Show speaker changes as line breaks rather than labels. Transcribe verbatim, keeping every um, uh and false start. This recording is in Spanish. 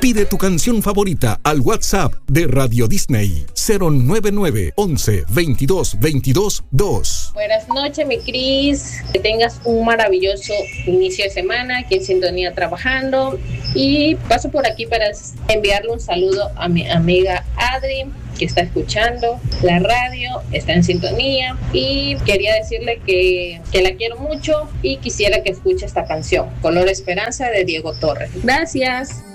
Pide tu canción favorita al WhatsApp de Radio Disney cero nueve nueve once veintidós veintidós dos.
Buenas noches, mi Cris. Que tengas un maravilloso inicio de semana, aquí en sintonía trabajando. Y paso por aquí para enviarle un saludo a mi amiga Adri, que está escuchando la radio, está en sintonía, y quería decirle que, que la quiero mucho y quisiera que escuche esta canción, Color Esperanza, de Diego Torres. Gracias.